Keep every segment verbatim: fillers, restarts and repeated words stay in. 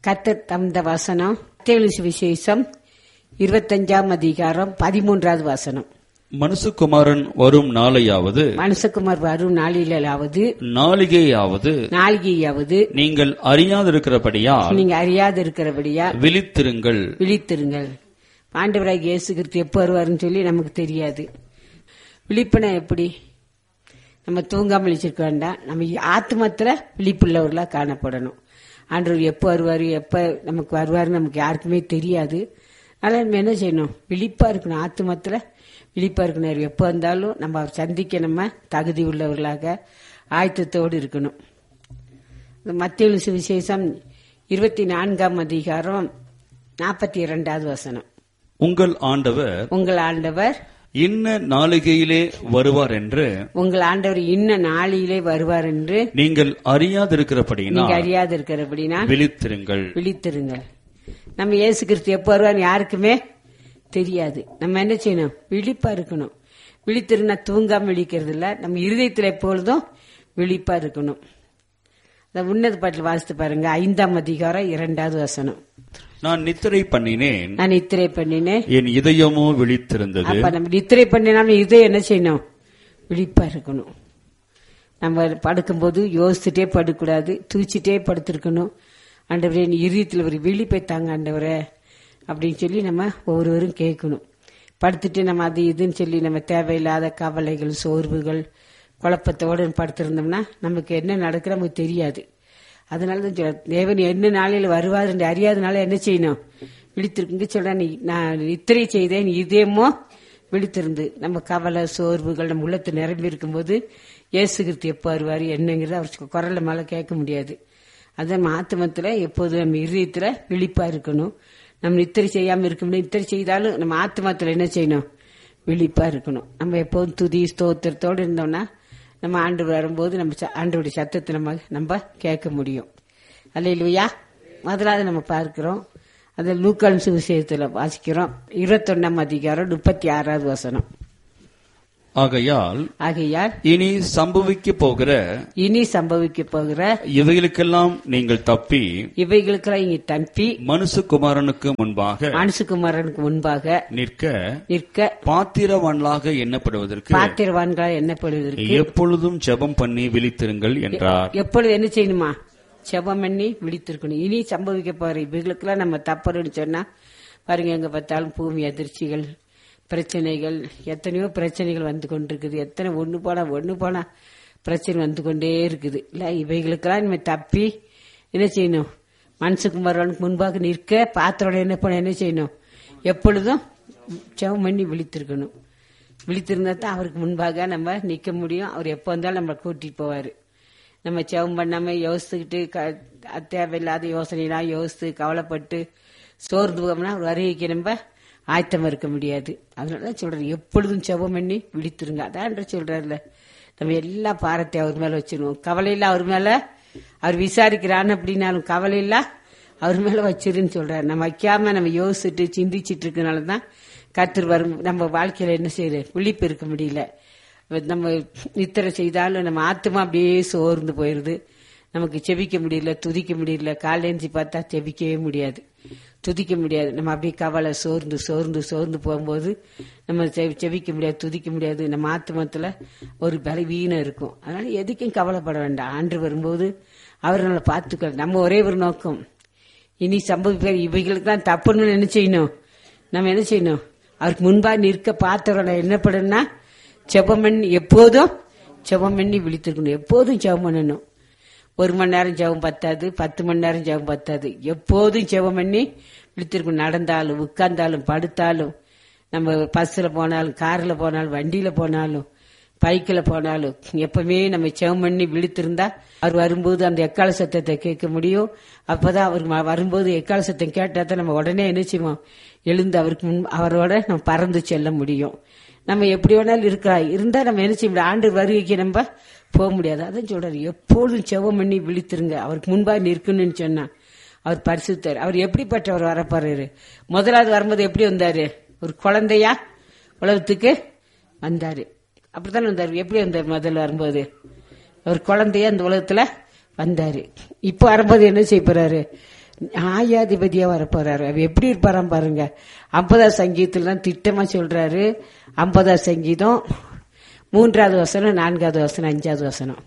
கர்த்தர் தந்த வசனம் மத்தேயு சுவிசேஷம் இருபத்தஞ்சாம் அதிகாரம் பதிமூன்றாவது வசனம். மனுஷகுமாரன் வரும் நாளையாவது மனுஷகுமார் வரும் நாளிலாவது நாளிகையாவது நாளிகையாவது நீங்கள் அறியாதிருக்கிறபடியா நீங்க அறியாதிருக்கிறபடியா விழித்திருங்கள் விழித்திருங்கள். ஆண்டவராகிய இயேசு கிறிஸ்து எப்போ வருவாருன்னு சொல்லி நமக்கு தெரியாது. விழிப்புனா எப்படி? நம்ம தூங்காம விழிச்சிருக்க வேண்டாம். நம்ம ஆத்மத்துல விழிப்புள்ளவர்களா காணப்படணும். ஆண்டவர் எப்போ வருவாரு, எப்ப நமக்கு வருவாரு நமக்கு யாருக்குமே தெரியாது. அதனால நம்ம என்ன செய்யணும்? விழிப்பா இருக்கணும். ஆத்மத்துல விழிப்பா இருக்கணும். எப்போ வந்தாலும் நம்ம அவர் சந்திக்க நம்ம தகுதி உள்ளவர்களாக ஆயத்தத்தோடு இருக்கணும். மத்தேயு சுவிசேஷம் இருபத்தி நான்காம் அதிகாரம் நாற்பத்தி இரண்டாவது வசனம். உங்கள் ஆண்டவர் உங்கள் ஆண்டவர் இன்ன நாளிகையிலே வருவார் என்று உங்கள் ஆண்டவர் இன்ன நாளிலே வருவார் என்று நீங்கள் அறியாதிருக்கிறபடினா நீங்க அறியாதிருக்கிறபடினா விழித்திருங்கள் விழித்திருங்கள். நம்ம இயேசு கிறிஸ்து எப்போ வருவார் யாருக்குமே தெரியாது. நம்ம என்ன செய்யணும்? விழிப்பா இருக்கணும். விழித்திருந்தா தூங்காம விழிக்கிறது இல்ல, நம்ம இருதயத்தில் எப்பொழுதும் விழிப்பா இருக்கணும். உன்னத பாட்டில் வாசித்து பாருங்க, ஐந்தாம் அதிகாரம் இரண்டாவது வசனம். நான் நித்திரை பண்ணினேன், நான் நித்திரை பண்ணினேன், என் இதயமோ விழித்திருந்தது. அப்ப நம்ம நித்திரை பண்ணினாலும் இதயம் என்ன செய்யணும்? விழிப்பா இருக்கணும். நம்ம படுக்கும்போது யோசிச்சுட்டே படுக்கூடாது, தூச்சிட்டே படுத்திருக்கணும். ஆண்டவரே நீ இருதயத்தில் ஒரு விழிப்பை தாங்க ஆண்டவரே அப்படின்னு சொல்லி நம்ம ஒவ்வொருவரும் கேட்கணும். படுத்துட்டு நம்ம அது இதுன்னு சொல்லி நம்ம தேவையில்லாத கவலைகள், சோர்வுகள், குழப்பத்தோடு படுத்திருந்தோம்னா நமக்கு என்ன நடக்குது நமக்கு தெரியாது. அதனாலதான் சொல்ல தேவன் என்ன நாளையில் வருவார் என்று அறியாதனால என்ன செய்யணும்? விழித்திருக்கு சொல்ற. நீ நான் நித்திரை செய்தேன், இதயமோ விழித்திருந்து. நம்ம கவலை சோர்வுகள் நம்ம உள்ளத்தை நிரம்பி இருக்கும் போது இயேசு கிறிஸ்து எப்போ வருவார் என்னங்கிறது அவர் குரல்ல மேல கேட்க முடியாது. அதான் ஆத்மத்துல எப்போது நம்ம இதயத்துல விழிப்பா இருக்கணும். நம்ம நித்திரை செய்யாம இருக்க முடியும். நித்திரை செய்தாலும் நம்ம ஆத்மத்துல என்ன செய்யணும்? விழிப்பா இருக்கணும். நம்ம எப்போதும் துதி ஸ்தோத்திரத்தோடு இருந்தோம்னா நம்ம ஆண்டு வரும்போது நம்ம ஆண்டோடைய சத்தத்தை நம்ம நம்ம கேட்க முடியும். அல்லேலூயா. முதலாவது நம்ம பார்க்கிறோம், அது லூக்கான் சுவிசேஷத்துல வாசிக்கிறோம், இருபத்தொன்னாம் அதிகாரம் முப்பத்தி ஆறாவது வசனம். ஆகையால் ஆகையால் இனி சம்பவிக்க போகிற இனி சம்பவிக்க போகிற இவைகளுக்கெல்லாம் நீங்கள் தப்பி இவைகளுக்கெல்லாம் இங்க தப்பி மனுஷகுமாரனுக்கு முன்பாக மனுஷகுமாரனுக்கு முன்பாக நிற்க நிற்க பாத்திரவான்களாக எண்ணப்படுவதற்கு பாத்திரவான்களாக எண்ணப்படுவதற்கு எப்பொழுதும் ஜெபம் பண்ணி விழித்திருங்கள் என்றார். எப்பொழுது என்ன செய்யணுமா? ஜெபம் பண்ணி விழித்திருக்கணும். இனி சம்பவிக்க போற இவைகளுக்கெல்லாம் நம்ம தப்புன்னு சொன்னா பாருங்க, எங்க பார்த்தாலும் பூமி அதிர்ச்சிகள், பிரச்சனைகள், எத்தனையோ பிரச்சனைகள் வந்து கொண்டிருக்குது. எத்தனை ஒண்ணு போனா ஒண்ணு போனா பிரச்சனை வந்து கொண்டே இருக்குது இல்ல. இவைகளுக்கெல்லாம் நம்ம தப்பி என்ன செய்யணும்? மனுஷகுமாரனுக்கு முன்பாக நிற்க பாத்திரோட என்ன பண்ண என்ன செய்யணும்? எப்பொழுதும் ஜெபம் பண்ணி விழித்திருக்கணும். விழித்திருந்தா தான் அவருக்கு முன்பாக நம்ம நிக்க முடியும். அவர் எப்போ வந்தாலும் நம்ம கூட்டிட்டு போவாரு. நம்ம ஜெபம் பண்ணாம யோசிச்சுக்கிட்டு தேவையில்லாத யோசனைலாம் யோசித்து கவலைப்பட்டு சோர்ந்து போகணும்னா அவர் வருகைக்கு நம்ம ஆயத்தமா இருக்க முடியாது. அதனாலதான் சொல்றேன், எப்பொழுதும் ஜெபம் பண்ணி விழித்திருங்க. அதான் சொல்றாருல, நம்ம எல்லா பாரத்தை அவர் மேல வச்சிருவோம். கவலையில அவர் மேல அவர் விசாரிக்கிறான்னு அப்படின்னாலும் கவலையில அவர் மேல வச்சிருன்னு சொல்றாரு. நம்ம வைக்காம நம்ம யோசிச்சுட்டு சிந்திச்சிட்டு இருக்கனாலதான் கர்த்தர் வரும் நம்ம வாழ்க்கையில என்ன செய்யற விழிப்பு இருக்க முடியல. நம்ம நித்திரை செய்தாலும் நம்ம ஆத்மா அப்படியே சோர்ந்து போயிருது. நமக்கு செபிக்க முடியல, துதிக்க முடியல. காலேஞ்சி பார்த்தா செபிக்கவே முடியாது, துதிக்க முடியாது. நம்ம அப்படியே கவலை சோர்ந்து சோர்ந்து சோர்ந்து போகும்போது நம்ம செபிக்க முடியாது, துதிக்க முடியாது. நம்ம ஆத்மத்துல ஒரு பலவீனம் இருக்கும். அதனால எதுக்கும் கவலைப்பட வேண்டாம். ஆண்டு வரும்போது அவர் நம்மளை பார்த்துக்க. நம்ம ஒரே ஒரு நோக்கம், இனி சம்பவிக்கிற இவைகளுக்கெல்லாம் தப்புன்னு என்ன செய்யணும்? நம்ம என்ன செய்யணும்? அவருக்கு முன்பா நிற்க பார்த்தவரோட என்ன பண்ணணும்னா ஜெபம் பண்ணி எப்போதும் ஜெபம் பண்ணி விழித்திருக்கணும். எப்போதும் ஜெபம் பண்ணணும். ஒரு மணி நேரம் ஜெபம் பத்தாது, பத்து மணி நேரம் ஜெபம் பத்தாது. எப்போதும் ஜெபம் பண்ணி விழித்திருக்கணும். நடந்தாலும் உட்கார்ந்தாலும் படுத்தாலும், நம்ம பஸ்ல போனாலும் கார்ல போனாலும் வண்டியில போனாலும் பைக்கில் போனாலும் எப்பவுமே நம்ம ஜெபம் பண்ணி விழித்திருந்தா அவர் வரும்போது அந்த எக்கால சத்தத்தை கேட்க முடியும். அப்பதான் அவர் வரும்போது எக்கால சத்தம் கேட்டா தான் நம்ம உடனே என்ன செய்வோம்? எழுந்து அவருக்கு முன் அவரோட நம்ம பறந்து செல்ல முடியும். நம்ம எப்படி வேணாலும் இருக்கா இருந்தா நம்ம என்ன செய்ய முடியும்? ஆண்டு வருகைக்கு நம்ம போக முடியாது. அதான் சொல்றாரு, எப்போதும் ஜெபம் பண்ணி விழித்திருங்க. அவருக்கு முன்பாக நிற்கணும்னு சொன்னா அவர் பரிசுத்தர். அவர் எப்படிப்பட்டவர் வரப்பாரு? முதலாவது வரும்போது எப்படி வந்தாரு? ஒரு குழந்தையா உலகத்துக்கு வந்தாரு. அப்படித்தானே வந்தாரு. எப்படி வந்தாரு? முதல்ல வரும்போது ஒரு குழந்தையா அந்த உலகத்துல வந்தாரு. இப்ப வரும்போது என்ன செய்ய போறாரு? நியாயாதிபதியா வரப்போறாரு. அவர் எப்படி இருப்பாராம் பாருங்க. ஐம்பதாம் சங்கீதத்துல தான் திட்டமா சொல்றாரு. ஐம்பதாம் சங்கீதம் மூன்றாவது வசனம், நான்காவது வசனம், அஞ்சாவது வசனம்.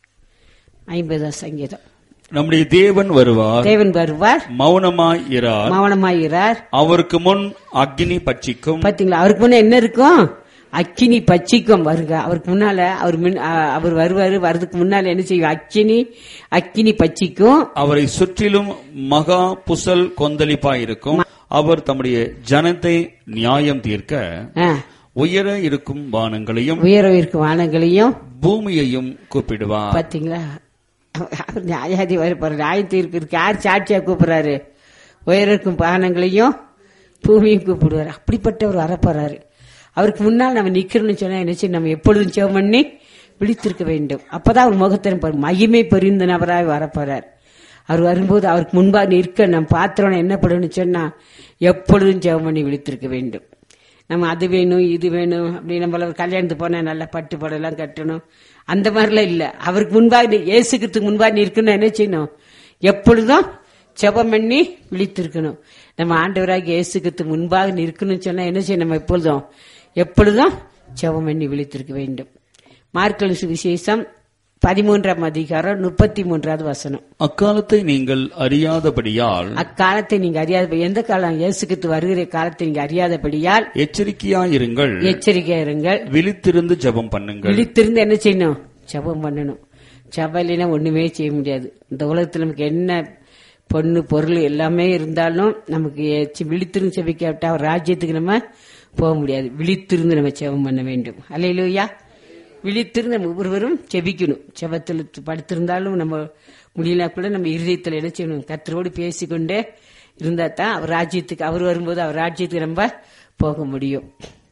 ஐம்பதாம் சங்கீதம். நம்முடைய தேவன் வருவார், தேவன் வருவார், மௌனமாய் இரார், மௌனமாய் இரார். அவருக்கு முன் அக்கினி பட்சிக்கும். பாத்தீங்களா, அவருக்கு முன்ன என்ன இருக்கும்? அக்கினி பட்சிக்கும். வருங்க அவருக்கு முன்னால அவர் முன்- அ- அவர் வருவாரு. வர்றதுக்கு முன்னால என்ன செய்யும்? அக்கினி அக்கினி பட்சிக்கும். அவரை சுற்றிலும் மகா புசல் கொந்தளிப்பாய் இருக்கும். அவர் தம்முடைய ஜனத்தை நியாயம் தீர்க்க ஆ, உயர இருக்கும் வானங்களையும் உயர இருக்கும் வானங்களையும். பூமியையும் கூப்பிடுவார். பாத்தீங்களா, அவர் நியாயாதி வரப்போற நியாயம் தீர்க்கிறதுக்கு யார் சாட்சியா கூப்பிடுறாரு? உயர இருக்கும் வானங்களையும் பூமியும் கூப்பிடுவார். அப்படிப்பட்டவர் வரப்போறாரு. அவருக்கு முன்னால் நம்ம நிக்கிறோம்னு சொன்னா என்ன செய்யணும்? நம்ம எப்பொழுதும் ஜெபம் பண்ணி விழித்திருக்க வேண்டும். அப்பதான் அவர் முகத்தை மகிமை பொரிந்த நபராக வரப்போறார். அவர் வரும்போது அவருக்கு முன்பா நிற்க நம்ம பாத்திரம் என்ன பண்ணணும்னு சொன்னா எப்பொழுதும் ஜெபம் பண்ணி விழித்திருக்க வேண்டும். நம்ம அது வேணும் இது வேணும் அப்படி நம்மள ஒரு கல்யாணத்துக்கு போனா நல்லா பட்டு படலாம் கட்டணும், அந்த மாதிரிலாம் இல்ல. அவருக்கு முன்பாக ஏசுக்கிறதுக்கு முன்பாக நிற்கணும். என்ன செய்யணும்? எப்பொழுதும் ஜெபம் பண்ணி விழித்திருக்கணும். நம்ம ஆண்டவராக இயேசுக்கு முன்பாக நிற்கணும்னு சொன்னா என்ன செய்யணும்? நம்ம எப்பொழுதும் எப்பொழுதும் ஜெபம் பண்ணி விழித்திருக்க வேண்டும். மார்க்கு சுவிசேஷம் பதிமூன்றாம் அதிகாரம் முப்பத்தி மூன்றாவது வசனம். அக்காலத்தை நீங்கள் அறியாதபடியால் அக்காலத்தை நீங்க அறியாத, எந்த காலம்? இயேசுக்கு வருகிற காலத்தை நீங்க அறியாதபடியால் எச்சரிக்கையாயிருங்கள், எச்சரிக்கையா இருங்கள், விழித்திருந்து ஜெபம் பண்ணுங்கள். விழித்திருந்து என்ன செய்யணும்? ஜெபம் பண்ணணும். ஜெபம் இல்லைன்னா ஒண்ணுமே செய்ய முடியாது. இந்த உலகத்துல நமக்கு என்ன பொண்ணு பொருள் எல்லாமே இருந்தாலும் நமக்கு எச்சி- விழித்திருந்து செபிக்காவிட்டா அவர் ராஜ்யத்துக்கு நம்ம போக முடியாது. விழித்திருந்து நம்ம ஜெபம் பண்ண வேண்டும். அல்லேலூயா. விழித்திருந்து நம்ம ஒவ்வொருவரும் செபிக்கணும். செபத்தில் படுத்திருந்தாலும் நம்ம முடியல கூட நம்ம இருதயத்தில் என்ன செய்யணும்? கர்த்தரோடு பேசிக்கொண்டே இருந்தா தான் அவர் ராஜ்யத்துக்கு, அவர் வரும்போது அவர் ராஜ்யத்துக்கு நம்ம போக முடியும்.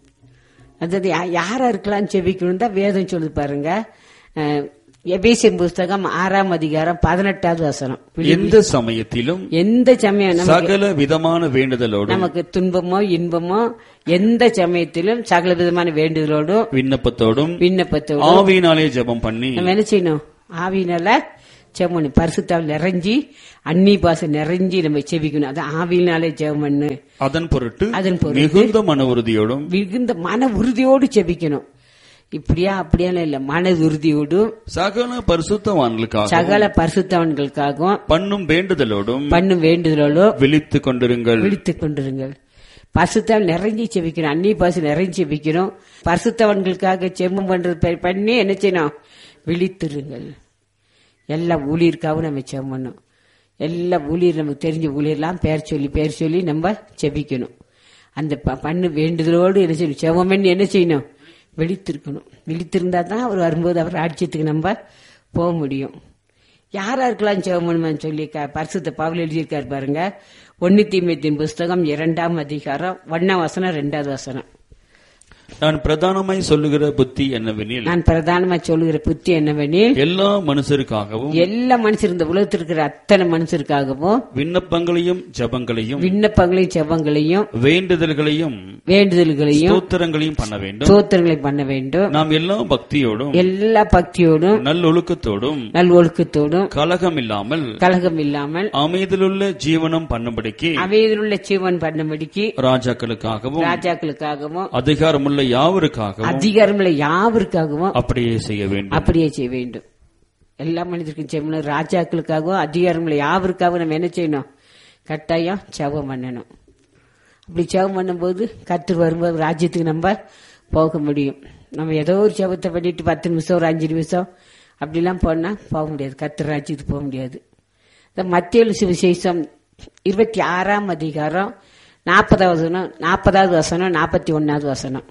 அதாவது யா- யாரா இருக்கலாம்னு செபிக்கணும் தான் வேதம் சொல்லி பாருங்க. அஹ், எபேசியர் புஸ்தகம் ஆறாம் அதிகாரம் பதினெட்டாவது வசனம். எந்த சமயத்திலும் எந்த சமயம் நமக்கு சகல விதமான வேண்டுதலோடும் நமக்கு துன்பமோ இன்பமோ எந்த சமயத்திலும் சகல விதமான வேண்டுதலோடும் விண்ணப்பத்தோடும் விண்ணப்பத்தோடும் ஆவியினாலே ஜெபம் பண்ணி நம்ம என்ன செய்யணும்? ஆவியினால ஜெபம் பண்ணி பரிசுத்தாவில் நிறைஞ்சி அன்னி பாசம் நிறைஞ்சி நம்ம செபிக்கணும். அது ஆவியினாலே ஜெபம் பண்ணு. அதன் பொருட்டு அதன் பொருட்டு மிகுந்த மன உறுதியோடும் மிகுந்த மன உறுதியோடு செபிக்கணும். இப்படியா அப்படியா இல்ல, மன உறுதியோடும் சகல பரிசுத்தவான்களுக்காக சகல பரிசுத்தவன்களுக்காகவும் பண்ணும் வேண்டுதலோடும் பண்ணும் வேண்டுதலோடும் விழித்துக் கொண்டிருங்கள். விழித்துக் கொண்டிருங்கள். பரிசுத்தவன் நிறைஞ்சி செபிக்கணும். அன்னி பாசு நிறைஞ்சி செபிக்கணும். பரிசுத்தவன்களுக்காக செம்பம் பண்றது ப- பண்ணி என்ன செய்யணும்? விழித்திருங்கள். எல்லா ஊழியருக்காகவும் நம்ம செபம் பண்ணணும். எல்லா ஊழியர் நமக்கு தெரிஞ்ச ஊழியர்லாம் பேர் சொல்லி பேர் சொல்லி நம்ம செபிக்கணும். அந்த ப- பண்ணு வேண்டுதலோடு என்ன செய்யணும்? செபம் பண்ணி என்ன செய்யணும்? விழித்திருக்கணும். விழித்திருந்தா தான் அவர் வரும்போது அவர் ராஜ்யத்துக்கு நம்ம போக முடியும். யாரா இருக்கலாம் ஜெபம் பண்ணுமான்னு சொல்லி க- பரிசுத்த பவுல் எழுதியிருக்காரு பாருங்க. ஒன்னு தீமோத்தேயுவின் புஸ்தகம் இரண்டாம் அதிகாரம் ஒன்னாம் வசனம் ரெண்டாவது வசனம். நான் பிரதானமாய் சொல்லுகிற புத்தி என்னவெனில் நான் பிரதானமா சொல்லுகிற புத்தி என்னவெனில் எல்லா மனுஷருக்காகவும் எல்லா மனுஷர், இந்த உலகத்தில் இருக்கிற அத்தனை மனுஷருக்காகவும் விண்ணப்பங்களையும் ஜெபங்களையும் விண்ணப்பங்களையும் செபங்களையும் வேண்டுதல்களையும் வேண்டுதல்களையும் ஸ்தோத்திரங்களையும் பண்ண வேண்டும். ஸ்தோத்திரங்களை பண்ண வேண்டும். நாம் எல்லா பக்தியோடும் எல்லா பக்தியோடும் நல்லொழுக்கத்தோடும் நல் ஒழுக்கத்தோடும் கலகம் இல்லாமல் கலகம் இல்லாமல் அமைதியிலுள்ள ஜீவனம் பண்ணும்படிக்கு அவையிலுள்ள ஜீவன் பண்ணும்படிக்கு ராஜாக்களுக்காகவும் ராஜாக்களுக்காகவும் அதிகாரமுள்ள யாவருக்காகவும் அதிகாரமுள்ள யாவருக்காகவும் அப்படியே செய்ய வேண்டும். அப்படியே செய்ய வேண்டும். எல்லா மனிதருக்கும் செய்யணும். ராஜாக்களுக்காகவும் அதிகாரமுள்ள யாவருக்காகவும் நம்ம என்ன செய்யணும்? கட்டாயம் ஜெபம் பண்ணணும். அப்படி ஜெபம் பண்ணும்போது கர்த்தர் வரும்போது ராஜ்யத்துக்கு நம்ம போக முடியும். நம்ம ஏதோ ஒரு ஜெபத்தை பண்ணிட்டு பத்து நிமிஷம் ஒரு அஞ்சு நிமிஷம் அப்படிலாம் போனா போக முடியாது. கர்த்தர் ராஜ்யத்துக்கு போக முடியாது. இந்த மத்தேயு சுவிசேஷம் இருபத்தி ஆறாம் அதிகாரம் நாற்பதாவது வசனம் நாற்பதாவது வசனம் நாற்பத்தி ஒன்னாவது வசனம்.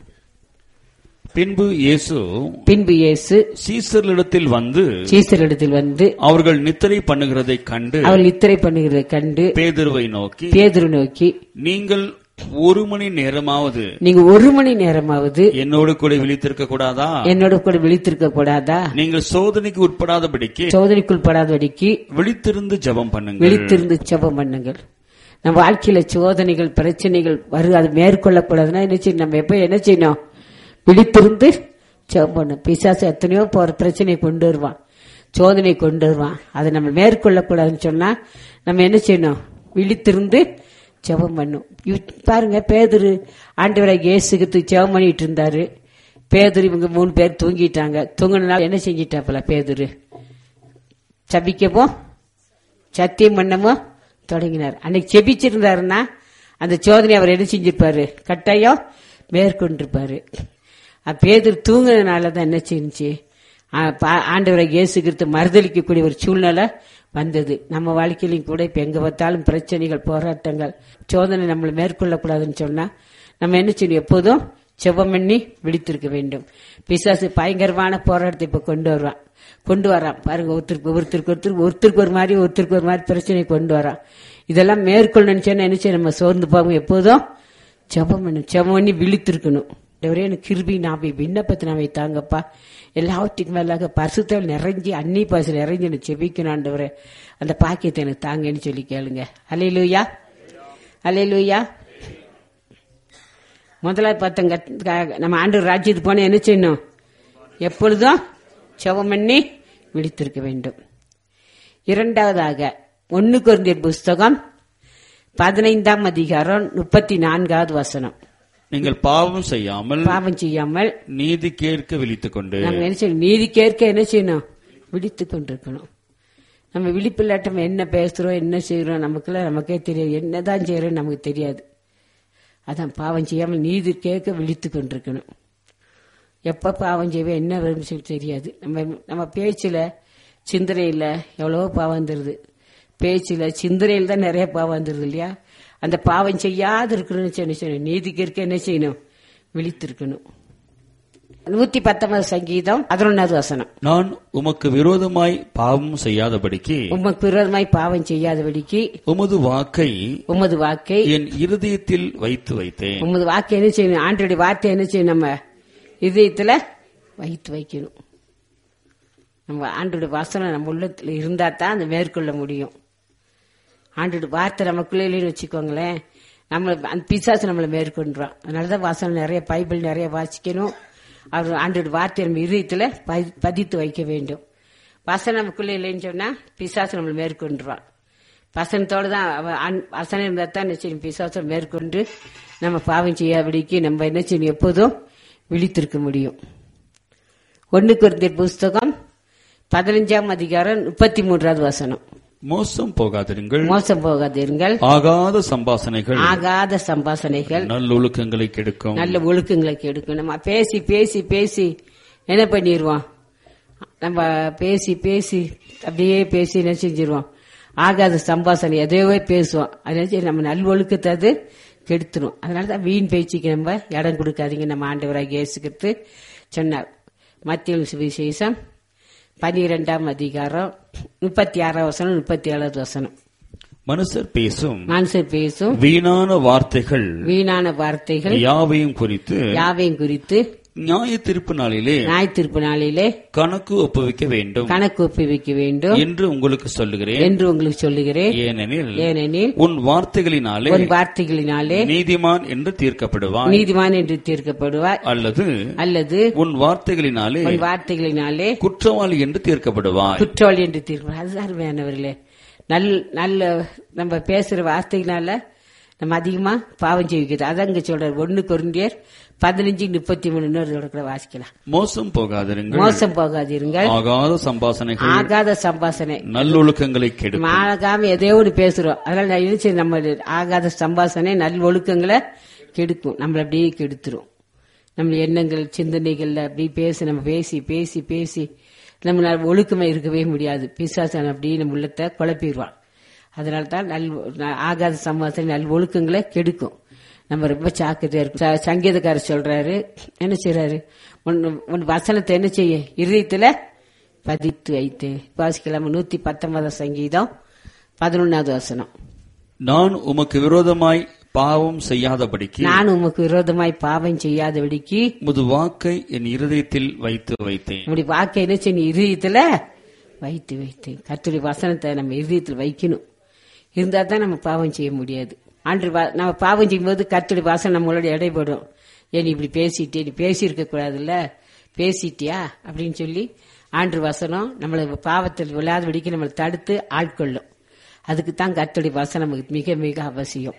பின்பு இயேசு பின்பு இயேசு சீசர்களிடத்தில் வந்து சீசரிடத்தில் வந்து அவர்கள் நித்திரை பண்ணுகிறதை கண்டு அவள் நித்திரை பண்ணுகிறதை கண்டு பேதுருவை நோக்கி பேதுரு நோக்கி, நீங்கள் ஒரு மணி நேரமாவது நீங்க ஒரு மணி நேரமாவது என்னோடு கூட விழித்திருக்க கூடாதா? என்னோட கூட விழித்திருக்க கூடாதா? நீங்கள் சோதனைக்கு உட்படாதபடிக்கு சோதனைக்குள் படாதபடிக்கு விழித்திருந்து ஜெபம் பண்ணுங்கள். விழித்திருந்து ஜெபம் பண்ணுங்கள். நம்ம வாழ்க்கையில சோதனைகள் பிரச்சனைகள் வரு அது மேற்கொள்ளக்கூடாதுன்னா என்ன செய்யணும்? நம்ம எப்ப என்ன செய்யணும்? விழித்திருந்து ஜெபம் பண்ணணும். பிசாசு எத்தனையோ போற பிரச்சனை கொண்டு வருவான், சோதனை கொண்டு வருவான். அதை நம்ம மேற்கொள்ளக்கூடாதுன்னு சொன்னா நம்ம என்ன செய்யணும்? விழித்திருந்து ஜெபம் பண்ணும். பாருங்க, பேதுரு ஆண்டவராகிய இயேசு கிறிஸ்து ஜெபம் பண்ணிட்டு இருந்தாரு. பேதுரு இவங்க மூணு பேர் தூங்கிட்டாங்க. தூங்கினால என்ன செஞ்சிட்டாப்பல பேதுரு? சபிக்கவோ சத்தியம் பண்ணமோ தொடங்கினார். அன்னைக்கு செபிச்சிருந்தாருன்னா அந்த சோதனை அவர் என்ன செஞ்சிருப்பாரு? கட்டாயம் மேற்கொண்டிருப்பாரு. பேதுரு தூங்குனதுனாலதான் என்ன செஞ்சு ஆண்டவரை இயேசு கிறிஸ்து மறுதளிக்கக்கூடிய ஒரு சூழ்நிலை வந்தது. நம்ம வாழ்க்கையிலும் கூட இப்ப எங்க பார்த்தாலும் பிரச்சனைகள், போராட்டங்கள், சோதனை நம்மளை மேற்கொள்ளக்கூடாதுன்னு சொன்னா நம்ம என்ன செய்யணும்? எப்போதும் செபம் பண்ணி விழித்திருக்க வேண்டும். பிசாசு பயங்கரமான போராட்டத்தை இப்ப கொண்டு வருவான் கொண்டு வரான் பாருங்க. ஒருத்தருக்கு ஒருத்தருக்கு ஒருத்தருக்கு ஒருத்தருக்கு ஒரு மாதிரி ஒருத்தருக்கு ஒரு மாதிரி பிரச்சனை கொண்டு வரான். இதெல்லாம் மேற்கொள்ளணும்னு சொன்னா என்ன செய்ய? நம்ம சோர்ந்து போகும். எப்போதும் செபம் பண்ணணும். செபம் பண்ணி விழித்திருக்கணும். ஒரே எனக்கு கிருபி நாவை விண்ணப்பத்தை நாவை தாங்கப்பா, எல்லாவற்றுக்கும் மேலாக பரிசுத்தல் நிறைஞ்சி அன்னி பாசு நிறைஞ்சி எனக்கு செபிக்கணும் ஆண்டவரே, அந்த பாக்கியத்தை எனக்கு தாங்கன்னு சொல்லி கேளுங்க. அல்லேலூயா, அல்லேலூயா. முதலாவது பார்த்தங்க, நம்ம ஆண்டவர் ராஜ்யத்துக்கு போன என்ன செய்யணும்? எப்பொழுதும் செபம் பண்ணி விழித்திருக்க வேண்டும். இரண்டாவதாக ஒன்னு கொரிந்தியர் புஸ்தகம் பதினைந்தாம் அதிகாரம் முப்பத்தி நான்காவது வசனம். நீங்கள் பாவம் செய்யாமல் பாவம் செய்யாமல் நீதி கேட்க விழித்துக் கொண்டு. நம்ம என்ன செய்யணும்? நீதி கேட்க என்ன செய்யணும்? விழித்துக் கொண்டிருக்கணும். நம்ம விழிப்பில்லாட்டம் என்ன பேசுறோம், என்ன செய்யறோம், நமக்குள்ள நமக்கே தெரியாது. என்னதான் செய்யறோம் நமக்கு தெரியாது. அதான் பாவம் செய்யாமல் நீதி கேட்க விழித்துக் கொண்டிருக்கணும். எப்ப பாவம் செய்வேன், என்ன விரும்பி தெரியாது. நம்ம நம்ம பேச்சுல சிந்தனையில எவ்வளவோ பாவம் வந்துருது. பேச்சுல சிந்தனையில் தான் நிறைய பாவம் வந்துருது இல்லையா? அந்த பாவம் செய்யாது இருக்கணும்னு நீதிக்கு இருக்க என்ன செய்யணும்? விழித்திருக்கணும். நூத்தி பத்தொன்பது சங்கீதம் பதினொன்னாவது வசனம். நான் உமக்கு விரோதமாய் பாவம் செய்யாதபடிக்கு உமக்கு விரோதமாய் பாவம் செய்யாதபடிக்கு உமது வாக்கை உமது வாக்கை என் இருதயத்தில் வைத்து வைத்தேன். உமது வாக்கை என்ன செய்யணும்? ஆண்டோடைய வார்த்தை என்ன செய்யணும்? நம்ம இதயத்துல வைத்து வைக்கணும். நம்ம ஆண்டோடைய வசனம் நம்ம உள்ளத்துல இருந்தா தான் அந்த மேற்கொள்ள முடியும். ஆண்டோட வார்த்தை நமக்குள்ளே இல்லைன்னு வச்சுக்கோங்களேன், நம்மள அந்த பிசாசு நம்மளை மேற்கொண்டுறான். அதனாலதான் வசனம் நிறைய, பைபிள் நிறைய வாசிக்கணும். அவர் ஆண்டோட வார்த்தை நம்ம இதயத்துல பதித்து வைக்க வேண்டும். வசனம் நமக்குள்ளே இல்லைன்னு சொன்னா பிசாசு நம்மளை மேற்கொண்டுறான். வசனத்தோட தான் வசனம் இருந்தா தான் என்ன செய்யும்? பிசாசை மேற்கொண்டு நம்ம பாவம் செய்யாதபடிக்கு நம்ம என்ன செய்யணும்? எப்போதும் விழித்திருக்க முடியும். ஒன்னு கொரிந்தியர் புஸ்தகம் பதினஞ்சாம் அதிகாரம் முப்பத்தி மூன்றாவது வசனம். மோசம் போகாதிருங்கள், மோசம் போகாதிருங்கள். ஆகாத சம்பாசனைகள் ஆகாத சம்பாசனைகள் நல்லொழுக்கங்களை கெடுக்கும். நல்ல ஒழுக்கங்களை கெடுக்கும். நம்ம பேசி பேசி பேசி என்ன பண்ணிடுவோம்? நம்ம பேசி பேசி அப்படியே பேசி என்ன செஞ்சிருவோம்? ஆகாத சம்பாசனை எதையோ பேசுவோம். அதனால நம்ம நல் ஒழுக்கத்தை அது கெடுத்துரும். அதனாலதான் வீண் பேச்சுக்கு நம்ம இடம் கொடுக்காதீங்க. நம்ம ஆண்டவராகிய இயேசு கிறிஸ்து சொன்னார். மத்தேயு சுவிசேஷம் பனிரெண்டாம் அதிகாரம் முப்பத்தி ஆறாம் வசனம் முப்பத்தி ஏழாவது வசனம். மனுஷர் பேசும் மனுஷர் பேசும் வீணான வார்த்தைகள் வீணான வார்த்தைகள் யாவையும் குறித்து யாவையும் குறித்து நியாய தீர்ப்பு நாளிலே நியாய தீர்ப்பு நாளிலே கணக்கு ஒப்புவிக்க வேண்டும் கணக்கு ஒப்புவிக்க வேண்டும் என்று உங்களுக்கு சொல்லுகிறேன் என்று உங்களுக்கு சொல்லுகிறேன். ஏனெனில் ஏனெனில் உன் வார்த்தைகளினாலே உன் வார்த்தைகளினாலே நீதிமான் என்று தீர்க்கப்படுவாய் நீதிமான் என்று தீர்க்கப்படுவார். அல்லது அல்லது உன் வார்த்தைகளினாலே உன் வார்த்தைகளினாலே குற்றவாளி என்று தீர்க்கப்படுவாய். குற்றவாளி என்று தீர்க்கப்படுவார். அதுதான் அருமையானவர்களே. நல்ல நல்ல நம்ம பேசுற வார்த்தைகளால நம்ம அதிகமா பாவம் செய்கிறது. அதான் சொல்றாரு ஒன்னு கொரிந்தியர் பதினஞ்சு முப்பத்தி மூணு வாசிக்கலாம். மோசம் போகாதிருங்கள், மோசம் போகாதிருங்கள். ஆகாத சம்பாசனைகள் ஆகாத சம்பாசனை நல்லொழுக்கங்களை கெடுக்கும். ஆகாம எதையோ ஒன்று பேசுறோம். அதனால நான் நினைச்சு நம்ம ஆகாத சம்பாசனை நல் ஒழுக்கங்களை கெடுக்கும். நம்மள அப்படியே கெடுத்துரும். நம்ம எண்ணங்கள் சிந்தனைகள்ல அப்படி பேசி நம்ம பேசி பேசி பேசி நம்ம ஒழுக்கமா இருக்கவே முடியாது. பிசாசன் அப்படியே நம்ம உள்ளத்தை குழப்பிடுவான். அதனால்தான் நல் ஆகாத சம்பாசனை நல் ஒழுக்கங்களை கெடுக்கும். நம்ம ரொம்ப ஜாக்கிரதையா இருக்கும். சங்கீதக்காரர் சொல்றாரு, என்ன செய்யறாரு? உன் வசனத்தை என்ன செய்ய இதயத்துல பதித்து வைத்து. வாசிக்கலாம். நூத்தி பத்தொன்பதாம் சங்கீதம் பதினொன்னாவது வசனம். நான் உமக்கு விரோதமாய் பாவம் செய்யாதபடிக்கு நான் உமக்கு விரோதமாய் பாவம் செய்யாதபடிக்கு முது வாக்கை என் இருதயத்தில் வைத்து வைத்தேன். உங்களுடைய வாக்கை என்ன செய்ய இதயத்துல வைத்து வைத்தேன். கர்த்தருடைய வசனத்தை நம்ம இதயத்தில் வைக்கணும். இருந்தா தான் நம்ம பாவம் செய்ய முடியாது. ஆண்டு நம்ம பாவம் செய்யும்போது கர்த்தருடைய வாசனை நம்மளோட இடைப்படும். ஏன் இப்படி பேசிட்டே, நீ பேசியிருக்க கூடாதுல்ல, பேசிட்டியா அப்படின்னு சொல்லி ஆண்டு வசனம் நம்மளை பாவத்தில் விழாதபடிக்கு நம்மளை தடுத்து ஆட்கொள்ளும். அதுக்கு தான் கர்த்தருடைய வசனம் நமக்கு மிக மிக அவசியம்.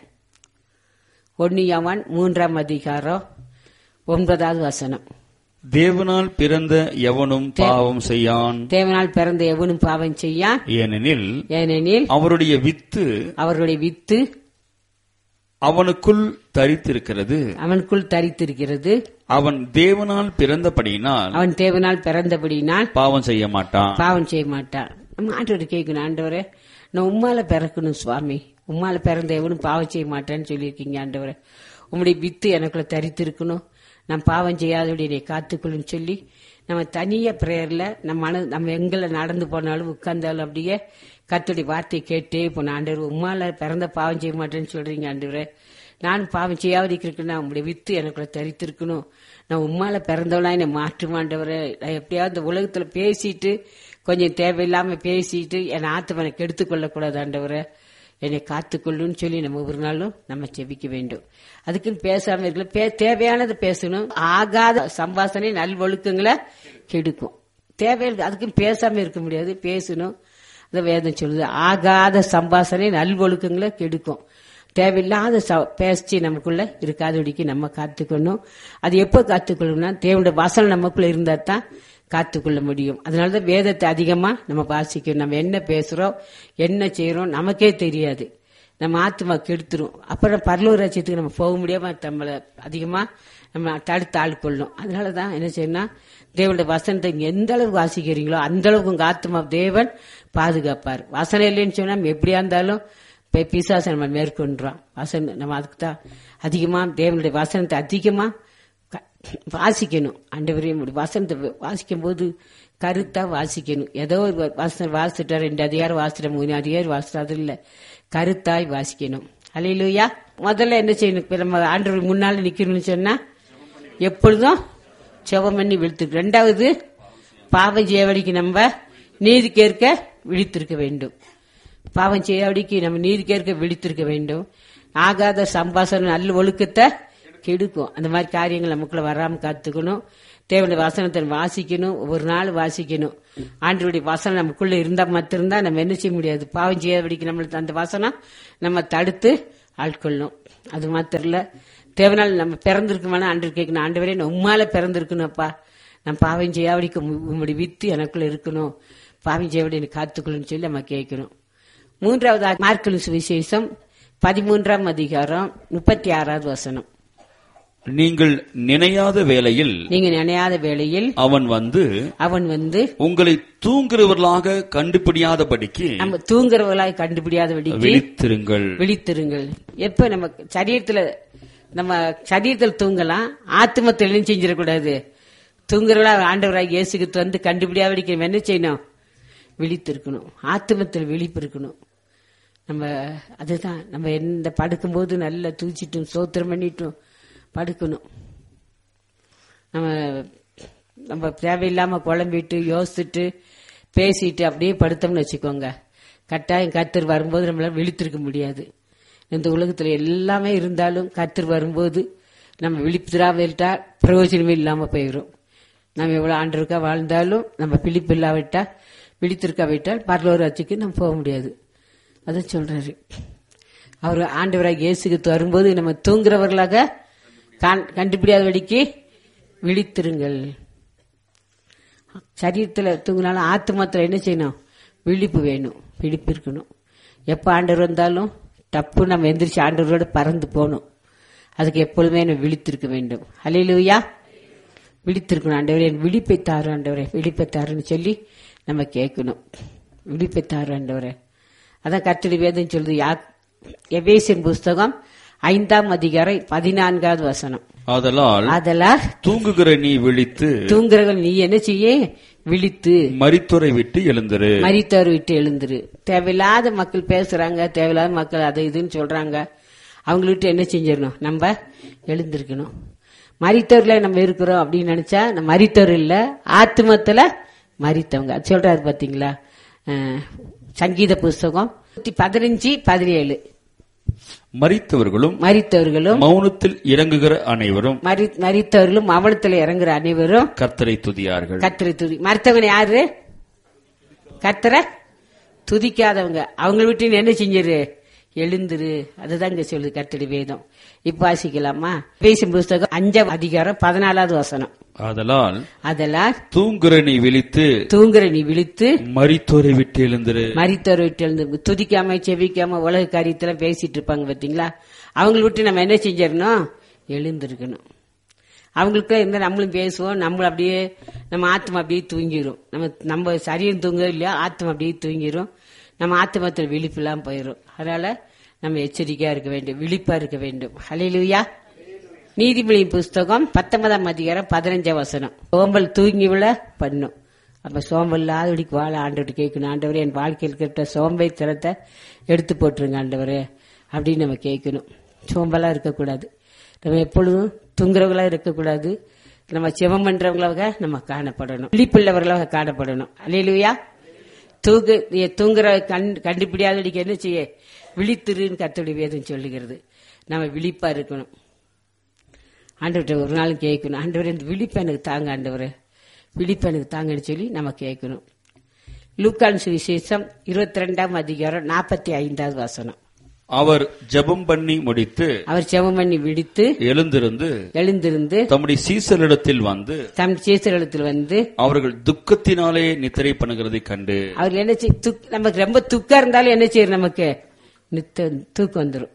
ஒன்னு யோவான் மூன்றாம் அதிகாரம் ஒன்பதாவது வசனம். தேவனால் பிறந்த எவனும் பாவம் செய்யான். தேவனால் பிறந்த எவனும் பாவம் செய்யான். ஏனெனில் ஏனெனில் அவருடைய வித்து அவருடைய வித்து அவனுக்குள் தரித்திருக்கிறது. அவனுக்குள் தரித்திருக்கிறது. அவன் தேவனால் பிறந்தபடியினால் அவன் தேவனால் பிறந்தபடியினால் பாவம் செய்ய மாட்டான். பாவம் செய்ய மாட்டான். நம்ம ஆண்டவரை கேட்கணும், ஆண்டவரே நான் உம்மால பிறக்கணும் சுவாமி, உம்மால பிறந்த எவனும் பாவம் செய்ய மாட்டேன்னு சொல்லியிருக்கீங்க ஆண்டவரே. உம்முடைய வித்து எனக்குள்ள தரித்திருக்கணும், நான் பாவம் செய்யாதபடி காத்துக்கொள்ளுன்னு சொல்லி நம்ம தனிய பிரேயர்ல நம்ம மன நம்ம எங்களை நடந்து போனாலும் உட்கார்ந்தாலும் அப்படியே கர்த்தருடைய வார்த்தையை கேட்டே போன. ஆண்டவர் உம்மால பிறந்த பாவம் செய்ய மாட்டேன்னு சொல்றீங்க ஆண்டவரே, நான் பாவம் செய்யாவது இருக்கணும், உங்களுடைய வித்து எனக்குள்ள தரித்திருக்கணும், நான் உம்மால பிறந்தவளா என்னை மாற்றுமாண்டவரை. நான் எப்படியாவது இந்த உலகத்துல பேசிட்டு கொஞ்சம் தேவையில்லாம பேசிட்டு என் ஆத்மனை கெடுத்துக் கொள்ளக்கூடாது ஆண்டவரை, என்னை காத்துக்கொள்ளுன்னு சொல்லி நம்ம ஒரு நாளும் நம்ம செபிக்க வேண்டும். அதுக்குன்னு பேசாம இருக்கல, தேவையானதை பேசணும். ஆகாத சம்பாசனை நல்வொழுக்கங்களை கெடுக்கும். தேவையில்லை அதுக்குன்னு பேசாம இருக்க முடியாது, பேசணும். அந்த வேதம் சொல்லுது, ஆகாத சம்பாசனை நல்வொழுக்கங்களை கெடுக்கும். தேவையில்லாத பேசி நமக்குள்ள இருக்காதபடிக்கு நம்ம காத்துக்கணும். அது எப்ப காத்துக்கொள்ளணும்னா தேவனுடைய வசனம் நமக்குள்ள இருந்தா தான் காத்துக்கொள்ள முடியும். அதனாலதான் வேதத்தை அதிகமா நம்ம வாசிக்கணும். நம்ம என்ன பேசுறோம் என்ன செய்யறோம் நமக்கே தெரியாது, நம்ம ஆத்மா கெடுத்துரும். அப்புறம் பரலோக ராஜ்யத்துக்கு நம்ம போக முடியாம நம்மள அதிகமா நம்ம தடுத்து ஆள்கொள்ளணும். அதனாலதான் என்ன செய்யணும், தேவனுடைய வசனத்தை எந்த அளவுக்கு வாசிக்கிறீங்களோ அந்த அளவுக்கு உங்க ஆத்மா தேவன் பாதுகாப்பார். வசனம் இல்லைன்னு சொன்னா நம்ம எப்படியா இருந்தாலும் பிசாசை நம்ம மேற்கொண்டுறோம். வசனம் நம்ம அதுக்கு தான் அதிகமா தேவனுடைய வசனத்தை அதிகமா வாசிக்கணும். ஆண்டவரையும் வசனத்தை வாசிக்கும் போது கருத்தா வாசிக்கணும். ஏதோ ஒரு வசனம் வாசிட்டா ரெண்டு அதிகாரம் வாசிட்ட மூணு அதிகாரம் வாசிட்டா அது இல்ல, கருத்தாய் வாசிக்கணும். அல்லேலூயா. முதல்ல என்ன செய்யணும், நம்ம ஆண்டவர் முன்னால நிக்கணும்னு சொன்னா எப்பொழுதும் செவம் பண்ணி விழுத்து. ரெண்டாவது பாவம் செய்யவடிக்கு நம்ம நீதி கேட்க விழித்திருக்க வேண்டும். பாவம் செய்யவடிக்கு நம்ம நீதி கேட்க விழித்திருக்க வேண்டும். ஆகாத சம்பாசனம் நல்ல ஒழுக்கத்தை கெடுக்கும். அந்த மாதிரி காரியங்கள் நமக்குள்ள வராம காத்துக்கணும். தேவனுடைய வசனத்தை வாசிக்கணும், ஒவ்வொரு நாள் வாசிக்கணும். ஆண்டவருடைய வசனம் நமக்குள்ள இருந்தா மாத்திருந்தா நம்ம என்ன செய்ய முடியாது, பாவம் செய்யாதபடிக்கு நம்மளுக்கு அந்த வசனம் நம்ம தடுத்து ஆட்கொள்ளணும். அது மாத்திரம் இல்ல, தேவனால் நம்ம பிறந்திருக்கோம்னா ஆண்டு கேட்கணும், ஆண்டவரே நான் உம்மால பிறந்திருக்கணும்ப்பா, நான் பாவம் செய்யாதபடிக்கு உங்களுடைய வித்து எனக்குள்ள இருக்கணும், பாவம் செய்யாதபடி எனக்கு காத்துக்கொள்ளுன்னு சொல்லி நம்ம கேட்கணும். மூன்றாவது மார்க்கு சுவிசேஷம் பதிமூன்றாம் அதிகாரம் முப்பத்தி ஆறாவது வசனம். நீங்கள் நினையாத வேளையில் நீங்க நினையாத வேளையில் அவன் வந்து அவன் வந்து உங்களை தூங்குறவர்களாக கண்டுபிடியாதபடிக்கு நம்ம தூங்குறவர்களாக கண்டுபிடியாதபடிக்கு விழித்திருங்கள் விழித்திருங்கள். எப்ப நம்ம சரீரத்துல நம்ம சரீரத்தில் தூங்கலாம், ஆத்மத்தில் செஞ்சிடக்கூடாது. தூங்குறவளா ஆண்டவராக இயேசுக்கு வந்து கண்டுபிடியாதபடிக்கு என்ன செய்யணும், விழித்திருக்கணும். ஆத்மத்தில் விழிப்பு இருக்கணும். நம்ம அதுதான் நம்ம எந்த படுக்கும்போது நல்லா தூச்சிட்டும் சோத்திரம் பண்ணிட்டும் படுக்கணும். நம்ம நம்ம தேவையில்லாம குழம்பிட்டு யோசிச்சுட்டு பேசிட்டு அப்படியே படுத்தோம்னு வச்சுக்கோங்க, கட்டாயம் கர்த்தர் வரும்போது நம்மளால விழித்திருக்க முடியாது. இந்த உலகத்துல எல்லாமே இருந்தாலும் கர்த்தர் வரும்போது நம்ம விழிப்புறாவிட்டா பிரயோஜனமே இல்லாம போயிடும். நம்ம எவ்வளவு ஆண்டருக்கா வாழ்ந்தாலும் நம்ம விழிப்பு இல்லாவிட்டா விழித்திருக்காவிட்டால் பரலோக ராஜ்யத்துக்கு நம்ம போக முடியாது. அதான் சொல்றாரு அவர். ஆண்டவராக இயேசுக்கு வரும்போது நம்ம தூங்குறவர்களாக கண்டுபிடியாதபடிக்கு விழித்திருங்கள். சரீரத்துல தூங்கினாலும் ஆத்மாத்துல என்ன செய்யணும், விழிப்பு வேணும், விழிப்பு இருக்கணும். எப்ப ஆண்டவர் வந்தாலும் தப்பு நம்ம எந்திரிச்சு ஆண்டவரோட பறந்து போகணும். அதுக்கு எப்பொழுதுமே நம்ம விழித்திருக்க வேண்டும். அல்லேலூயா. விழித்திருக்கணும். ஆண்டவரே என் விழிப்பை தாரு, ஆண்டவரே விழிப்பை தாருன்னு சொல்லி நம்ம கேட்கணும். விழிப்பை தாரு ஆண்டவரே. அதான் கர்த்தருடைய வேதம் சொல்லுது. எபேசியன் புஸ்தகம் ஐந்தாம் அதிகாரம் பதினான்காவது வசனம். ஆதலால் ஆதலால் தூங்குகிற நீ விழித்து தூங்குறவர்கள் நீ என்ன செய்ய, விழித்து மரித்தோரை விட்டு எழுந்துரு. மரித்தோரை விட்டு எழுந்துரு. தேவையில்லாத மக்கள் பேசுறாங்க, தேவையில்லாத மக்கள் அது இதுன்னு சொல்றாங்க, அவங்கள்ட்ட என்ன செஞ்சிடணும், நம்ம எழுந்திருக்கணும். மரித்தோர்ல நம்ம இருக்கிறோம் அப்படின்னு நினைச்சா நம்ம மரித்தோர் இல்ல, ஆத்மத்துல மரித்தவங்க. அது சொல்றாரு பாத்தீங்களா, சங்கீத புஸ்தகம் பதினஞ்சு பதினேழு. மரித்தவர்களும் மரித்தவர்களும் மௌனத்தில் இறங்குகிற அனைவரும் மரித்தவர்களும் மௌனத்தில் இறங்குற அனைவரும் கர்த்தரை துதியார்கள். கர்த்தரை துதி. மரித்தவன் யாரு, கர்த்தரை துதிக்காதவங்க அவங்க விட்டு நீ என்ன செஞ்சிரு, எழுந்துரு. அதுதான் இங்க சொல்லு கர்த்தருடைய வேதம். இப்ப வாசிக்கலாமா? பேசும் புஸ்தகம் அஞ்சாம் அதிகாரம் பதினாலாவது வசனம். ஆதலால் அதெல்லாம் தூங்குற நீ விழித்து தூங்குற நீ விழித்து மரித்தோரை விட்டு எழுந்துரு. மரித்தோரை விட்டு எழுந்து. துதிக்காம செவிக்காம உலக காரியத்துல பேசிட்டு இருப்பாங்க பாத்தீங்களா, அவங்களை விட்டு நம்ம என்ன செஞ்சிடணும், எழுந்திருக்கணும். அவங்களுக்குள்ள இருந்தா நம்மளும் பேசுவோம், நம்மளும் அப்படியே நம்ம ஆத்மா அப்படியே தூங்கிரும். நம்ம நம்ம சரீரம் தூங்க இல்லையா, ஆத்மா அப்படியே தூங்கிரும். நம்ம ஆத்மத்தில் விழிப்பு இல்லாம போயிடும். அதனால நம்ம எச்சரிக்கையா இருக்க வேண்டும், விழிப்பா இருக்க வேண்டும். ஹல்லேலூயா. நீதிமொழி புஸ்தகம் பத்தொன்பதாம் அதிகாரம் பதினஞ்சாம் வசனம். சோம்பல் தூங்கி விழ பண்ணும். அப்ப சோம்பல் இல்லாதபடிக்கு வாழ ஆண்டவர்கிட்ட கேட்கணும். ஆண்டவரே, என் வாழ்க்கையில் இருக்கிற சோம்பேறித்தனத்தை எடுத்து போட்டுருங்க ஆண்டவரே அப்படின்னு நம்ம கேட்கணும். சோம்பலா இருக்கக்கூடாது. நம்ம எப்பொழுதும் தூங்குறவங்களா இருக்கக்கூடாது. நம்ம செவம் பண்றவங்களாக நம்ம காணப்படணும், விழிப்புள்ளவர்களாக காணப்படணும். அல்லேலூயா. தூங்கு தூங்குற கண் கண்டுபிடியாதடிக்கு என்ன செய்ய, விழித்திருன்னு கர்த்தருடைய வேதம் சொல்லுகிறது. நம்ம விழிப்பா இருக்கணும். ஆண்டவர்கிட்ட ஒரு நாள் கேட்கணும், ஆண்டவரே இந்த விழிப்பு எனக்கு தாங்க, ஆண்டவரே விழிப்பு எனக்கு தாங்கன்னு சொல்லி நம்ம கேட்கணும். லூக்கான் சுவிசேஷம் இருபத்தி ரெண்டாம் அதிகாரம் நாற்பத்தி ஐந்தாவது வசனம். அவர் ஜெபம் பண்ணி முடித்து அவர் ஜெபம் பண்ணி விடுத்து எழுந்திருந்து எழுந்திருந்து தம்முடைய சீசரிடத்தில் வந்து தம் சீசரிடத்தில் வந்து அவர்கள் துக்கத்தினாலே நித்திரை பண்ணுகிறதை கண்டு. அவர் என்ன செய், நமக்கு ரொம்ப துக்கம் இருந்தாலும் என்ன செய்யும், நமக்கு நித்த தூக்கம் வந்துடும்.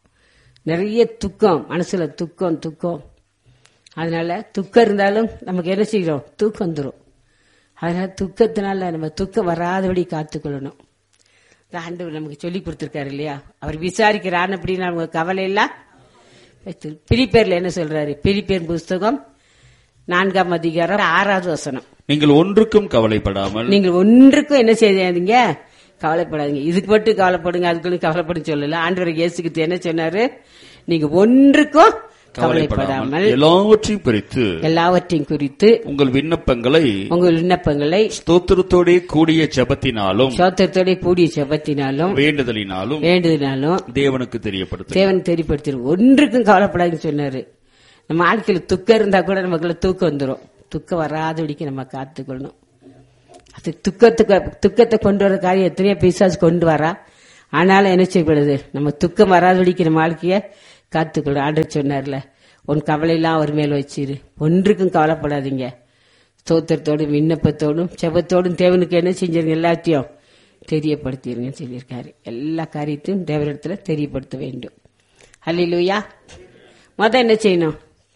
நிறைய துக்கம், மனசுல துக்கம் துக்கம் அதனால துக்கம் இருந்தாலும் நமக்கு என்ன செய்யறோம், தூக்கம் வந்துடும். அதனால துக்கத்தினால நம்ம துக்கம் வராதபடி காத்துக்கொள்ளணும். ஆண்டவர் நமக்கு சொல்லி கொடுத்திருக்காரு இல்லையா, அவர் விசாரிக்கிறான் அப்படின்னு அவங்க கவலை எல்லாம். பிலிப்பியர்ல என்ன சொல்றாரு, பிலிப்பியர் புஸ்தகம் நான்காம் அதிகாரம் ஆறாவது வசனம். நீங்கள் ஒன்றுக்கும் கவலைப்படாமல் நீங்கள் ஒன்றுக்கும் என்ன செய்யாதீங்க, கவலைப்படாதீங்க. இதுக்கு மட்டும் கவலைப்படுங்க அதுக்கு கவலைப்படும் சொல்லல. ஆண்டவர் இயேசுக்கு என்ன சொன்னாரு, நீங்க ஒன்றுக்கும் கவலைப்படாமல் எல்லாவற்றையும் குறித்து எல்லாவற்றையும் குறித்து உங்கள் விண்ணப்பங்களை உங்கள் விண்ணப்பங்களை ஸ்தோத்திரத்தோட கூடிய ஜெபத்தினாலும் ஸ்தோத்திரத்தோட கூடிய ஜெபத்தினாலும் வேண்டுதலினாலும் வேண்டுதலினாலும் தேவனுக்கு தெரியப்படுத்து தேவன் தெரியப்படுத்தி ஒன்றுக்கும் கவலைப்படாதுன்னு சொன்னாரு. நம்ம ஆட்கள் துக்கம் இருந்தா கூட நமக்குள்ள தூக்கம் வந்துடும். துக்கம் வராதபடிக்கு நம்ம காத்துக்கொள்ளணும். அது துக்கத்துக்கு துக்கத்தை கொண்டு வர காரியம் எத்தனையோ பிசாசு கொண்டு வரா. ஆனாலும் என்ன செய்யப்படுது, நம்ம துக்கம் வராதபடிக்கு நம்ம வாழ்க்கைய காத்துக்கொள்ள. ஆண்டவர் சொன்னார்ல, உன் கவலையெல்லாம் அவர் மேல் வச்சிரு, ஒன்றுக்கும் கவலைப்படாதீங்க, ஸ்தோத்திரத்தோடும் விண்ணப்பத்தோடும் செபத்தோடும் தேவனுக்கு என்ன செஞ்சிருங்க, எல்லாத்தையும் தெரியப்படுத்திருங்க சொல்லியிருக்காரு. எல்லா காரியத்தையும் தேவனிடத்துல தெரியப்படுத்த வேண்டும். அல்லேலூயா. மொதல் என்ன செய்யணும்,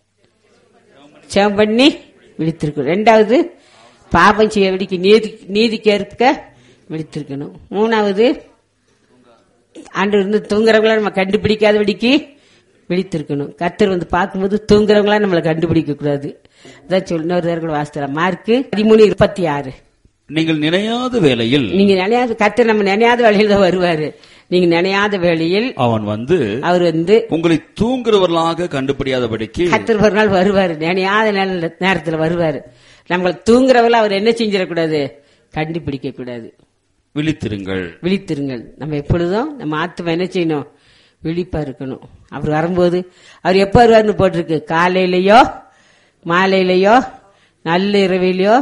செபம் பண்ணி விழித்திருக்கணும். ரெண்டாவது பாபம் செய்ய விடிக்க நீதி நீதி கேட்க விழித்திருக்கணும். மூணாவது ஆண்டு இருந்து தூங்குறவங்களா நம்ம கண்டுபிடிக்காத விடிக்கு விழித்திருக்கணும். கர்த்தர் வந்து பார்க்கும்போது தூங்குறவங்களா நம்மளை கண்டுபிடிக்க கூடாது. அதான் சொன்னவர் வாசித்தலாம். மார்க்கு பதிமூணு இருபத்தி ஆறு. நீங்கள் நினையாத வேளையில் நீங்க நினையாத கர்த்தர் நம்ம நினையாத வேளையில் தான் வருவாரு. நீங்க நினையாத வேளையில் அவன் வந்து அவர் வந்து உங்களை தூங்குறவர்களாக கண்டுபிடியாதபடிக்கு கர்த்தர் ஒரு நாள் வருவாரு, நினையாத நேரத்துல வருவாரு. நம்மளை தூங்குறவங்கள அவர் என்ன செஞ்சிடக்கூடாது, கண்டுபிடிக்க கூடாது. விழித்திருங்கள் விழித்திருங்கள். நம்ம எப்பொழுதும் நம்ம ஆத்மா என்ன செய்யணும், விழிப்பா இருக்கணும். அவர் வரும்போது அவர் எப்ப வருவார்னு போட்டிருக்கு, காலையிலயோ மாலையிலயோ நல்ல இரவிலையோ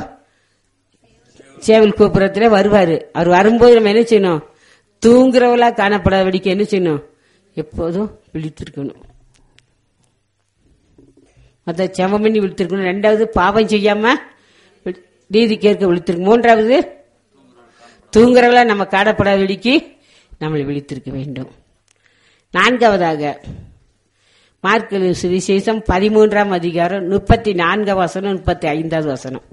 சேவல் கூப்புறத்துல வருவாரு. அவர் வரும்போது நம்ம என்ன செய்யணும், தூங்குறவளா காணப்படாதபடிக்கு என்ன செய்யணும், எப்போதும் விழித்திருக்கணும். மொத்த செமம் பண்ணி விழித்திருக்கணும். ரெண்டாவது பாவம் செய்யாம நீதி கேட்க விழித்திருக்கணும். மூன்றாவது தூங்குறவளா நம்ம காணப்படாதபடிக்கு நம்மளை விழித்திருக்க வேண்டும். நான்காவதாக மார்க்கு சுவிசேஷம் பதிமூன்றாம் அதிகாரம் முப்பத்தி நான்காம் வசனம் முப்பத்தி ஐந்தாவது வசனம்.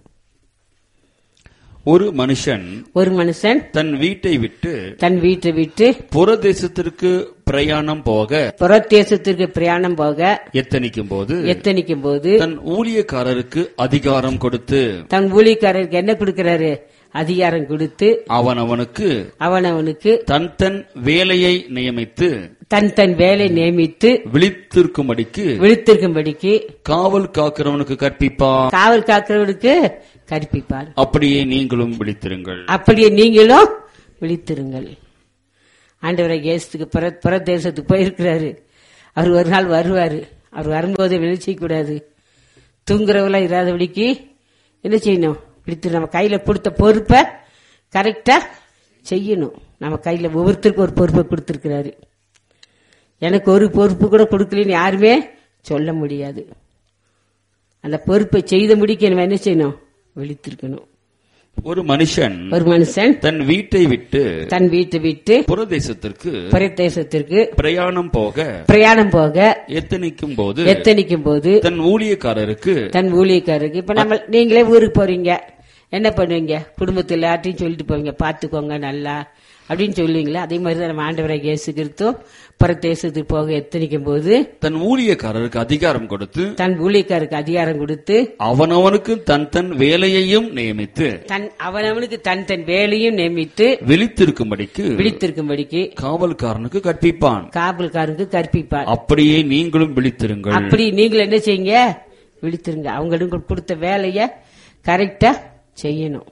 ஒரு மனுஷன் ஒரு மனுஷன் தன் வீட்டை விட்டு தன் வீட்டை விட்டு புறதேசத்திற்கு பிரயாணம் போக புறதேசத்திற்கு பிரயாணம் போக எத்தனிக்கும் போது எத்தனிக்கும் போது தன் ஊழியக்காரருக்கு அதிகாரம் கொடுத்து தன் ஊழியக்காரருக்கு என்ன கொடுக்கிறாரு, அதிகாரம் கொடுத்து அவன் அவனுக்கு அவன் அவனுக்கு தன் தன் வேலையை நியமித்து தன் தன் வேலை நியமித்து விழித்திருக்கும்படிக்கு விழித்திருக்கும்படிக்கு காவல் காக்கிறவனுக்கு கற்பிப்பான் காவல் காக்கிறவனுக்கு கற்பிப்பான். அப்படியே நீங்களும் விழித்திருங்கள் அப்படியே நீங்களும் விழித்திருங்கள். ஆண்டவரை இயேசுக்கு புறதேசத்துக்கு போயிருக்கிறாரு. அவர் ஒரு நாள் வருவாரு. அவர் வரும்போது விழிச்சிக்க கூடாது. தூங்குறவங்களா இராதபடிக்கு என்ன செய்யணும், விழித்து நம்ம கையில கொடுத்த பொறுப்பை கரெக்டா செய்யணும். நம்ம கையில ஒவ்வொருத்தருக்கும் ஒரு பொறுப்பை கொடுத்திருக்கிறாரு. எனக்கு ஒரு பொறுப்பு கூட கொடுக்கலன்னு யாருமே சொல்ல முடியாது. அந்த பொறுப்பை செய்த முடிக்க நம்ம என்ன செய்யணும்? விழித்திருக்கணும். ஒரு மனுஷன் ஒரு மனுஷன் தன் வீட்டை விட்டு தன் வீட்டை விட்டு புறதேசத்திற்கு பிரதேசத்திற்கு பிரயாணம் போக பிரயாணம் போக எத்தனிக்கும் போது எத்தனிக்கும் போது தன் ஊழியக்காரருக்கு தன் ஊழியக்காரருக்கு இப்ப நம்ம நீங்களே ஊருக்கு போறீங்க, என்ன பண்ணுவீங்க? குடும்பத்தில் எல்லாத்தையும் சொல்லிட்டு போவீங்க, பாத்துக்கோங்க நல்லா அப்படின்னு சொல்லுவீங்களா? அதே மாதிரிதான் நம்ம ஆண்டவராகிய இயேசு கிறிஸ்து பரதேசத்துக்கு போக எத்தனிக்கும் போது தன் ஊழியக்காரருக்கு அதிகாரம் கொடுத்து தன் ஊழியக்காரருக்கு அதிகாரம் கொடுத்து அவனவனுக்கு தன் தன் வேலையையும் நியமித்து தன் அவனவனுக்கு தன் தன் வேலையும் நியமித்து விழித்திருக்கும்படிக்கு விழித்திருக்கும்படிக்கு காவல்காரனுக்கு கற்பிப்பான். காவல்காரனுக்கு கற்பிப்பான். அப்படியே நீங்களும் விழித்திருங்கள். அப்படி நீங்கள் என்ன செய்யுங்க? விழித்திருங்க. அவங்களுக்கு கொடுத்த வேலைய கரெக்டா செய்யணும்.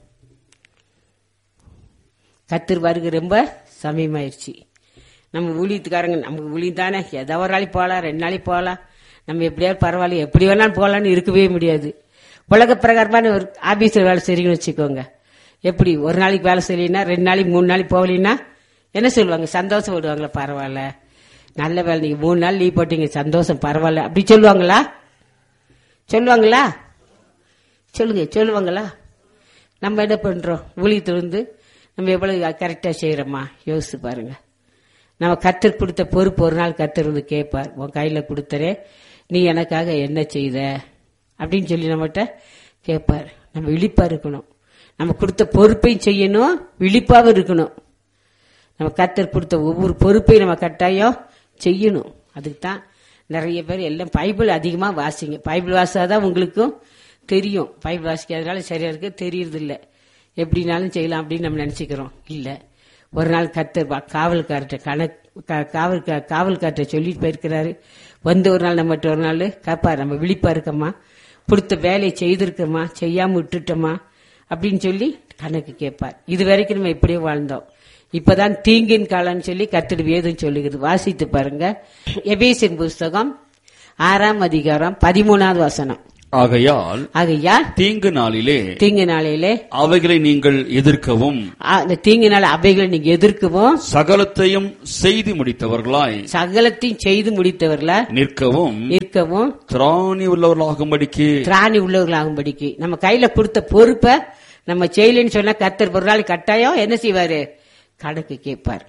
கர்த்தர் வருகை ரொம்ப சமயமாயிருச்சு. நம்ம ஊழியத்துக்காரங்க நமக்கு ஊழியம் தானே, ஏதோ ஒரு நாளைக்கு போகலாம், ரெண்டு நாளைக்கு போகலாம், நம்ம எப்படியாவது பரவாயில்ல, எப்படி வேணாலும் போகலான்னு இருக்கவே முடியாது. உலக பிரகாரமான ஒரு ஆபீஸ்ல வேலை செய்றீங்கன்னு வச்சுக்கோங்க. எப்படி ஒரு நாளைக்கு வேலை செய்யலைன்னா, ரெண்டு நாளைக்கு மூணு நாளைக்கு போகலைன்னா என்ன சொல்லுவாங்க? சந்தோஷம் விடுவாங்களா? பரவாயில்ல, நல்ல வேலை, நீங்க மூணு நாள் லீவ் போட்டீங்க, சந்தோஷம், பரவாயில்ல அப்படி சொல்லுவாங்களா? சொல்லுவாங்களா? சொல்லுங்க, சொல்லுவாங்களா? நம்ம என்ன பண்றோம்? ஊழியத்திலிருந்து நம்ம எவ்வளவு கரெக்டா செய்யறோமா? யோசிச்சு பாருங்க. நம்ம கர்த்தர் கொடுத்த பொறுப்பு ஒரு நாள் கர்த்தர் வந்து கேட்பார், உன் கையில கொடுத்தரே, நீ எனக்காக என்ன செய்த அப்படின்னு சொல்லி நம்மகிட்ட கேட்பார். நம்ம விழிப்பா இருக்கணும். நம்ம கொடுத்த பொறுப்பையும் செய்யணும், விழிப்பாவும் இருக்கணும். நம்ம கர்த்தர் கொடுத்த ஒவ்வொரு பொறுப்பையும் நம்ம கட்டாயம் செய்யணும். அதுக்கு தான் நிறைய பேர் எல்லாம் பைபிள் அதிகமா வாசிங்க. பைபிள் வாசாதான் உங்களுக்கும் தெரியும். பைபிள் வாசிக்காதனால சரியா இருக்கு தெரியறது இல்லை. எப்படினாலும் செய்யலாம் அப்படின்னு நம்ம நினைச்சுக்கிறோம். இல்ல, ஒரு நாள் கர்த்தர் காவல்கார்ட்ட கணக்கு காவல் காவல்கார்ட்ட சொல்லிட்டு போயிருக்கிறாரு. வந்து ஒரு நாள் நம்மகிட்ட ஒரு நாள் கேட்பாரு, நம்ம விழிப்பா இருக்கமா, கொடுத்த வேலையை செய்திருக்கோமா, செய்யாம விட்டுட்டோமா அப்படின்னு சொல்லி கணக்கு கேட்பார். இது வரைக்கும் நம்ம இப்படியே வாழ்ந்தோம். இப்பதான் தீங்கின் காலம்னு சொல்லி கர்த்தர் வேதம் சொல்லுகிறது. வாசித்து பாருங்க. எபேசியர் புஸ்தகம் ஆறாம் அதிகாரம் பதிமூணாவது வசனம். ஆகையால் ஆகையால் தீங்கு நாளிலே தீங்கு நாளிலே அவைகளை நீங்கள் எதிர்க்கவும், அந்த தீங்கு நாள் அவைகளை நீங்க எதிர்க்கவும், சகலத்தையும் செய்து முடித்தவர்களாய் சகலத்தையும் செய்து முடித்தவர்களாய் நிற்கவும் நிற்கவும் திராணி உள்ளவர்களாகும்படிக்கு திராணி உள்ளவர்களாகும்படிக்கு நம்ம கையில கொடுத்த பொறுப்பை நம்ம செய்யலன்னு சொன்னா கர்த்தர் ஒரு நாள் கட்டாயம் என்ன செய்வாரு? கணக்கு கேட்பார்.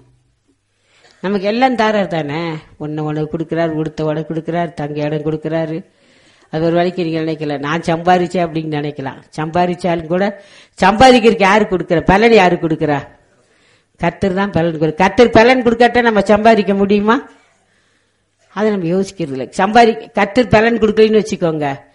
நமக்கு எல்லாம் தாரார் தானே. ஒன்னு உனக்கு கொடுக்கிறார், உடுத்த உடனே கொடுக்கிறார், தங்க இடம் கொடுக்கிறாரு. அது ஒரு வேலைக்கு நீங்க நினைக்கல, நான் சம்பாதிச்சேன் அப்படின்னு நினைக்கலாம். சம்பாதிச்சாலும் கூட சம்பாதிக்கிறதுக்கு யாரு கொடுக்கற? பலன் யாரு கொடுக்கறா? கர்த்தர் தான் பலன் கொடுக்க. கர்த்தர் பலன் கொடுக்காட்டா நம்ம சம்பாதிக்க முடியுமா? அதை நம்ம யோசிக்கிறது இல்லை. சம்பாதி கர்த்தர் பலன் கொடுக்கலன்னு வச்சுக்கோங்க,